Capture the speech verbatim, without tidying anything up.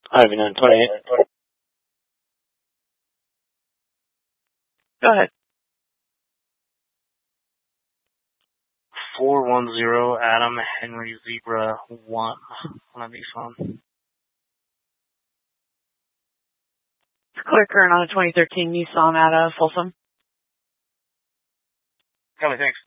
Ivy nine twenty-eight. Go ahead. four one zero Adam Henry Zebra one on the phone. Clear current on a twenty thirteen Nissan at uh, Folsom. Copy, thanks.